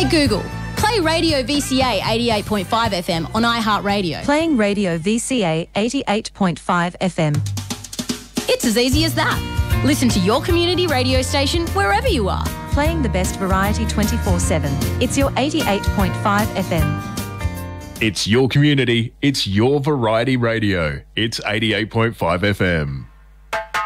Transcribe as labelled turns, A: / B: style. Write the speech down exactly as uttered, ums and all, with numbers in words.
A: Hey Google, play Radio V C A eighty-eight point five F M on iHeartRadio.
B: Playing Radio V C A eighty-eight point five F M.
A: It's as easy as that. Listen to your community radio station wherever you are.
B: Playing the best variety twenty-four seven. It's your eighty-eight point five F M.
C: It's your community. It's your variety radio. It's eighty-eight point five F M.